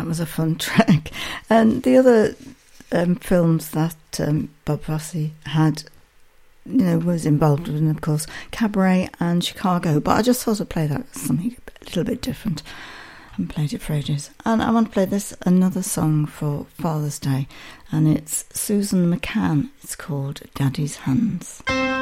was a fun track. And the other films that Bob Fosse had, was involved in, of course, Cabaret and Chicago. But I just thought I'd play that something a little bit different. I haven't played it for ages. And I want to play another song for Father's Day. And it's Susan McCann. It's called Daddy's Hands.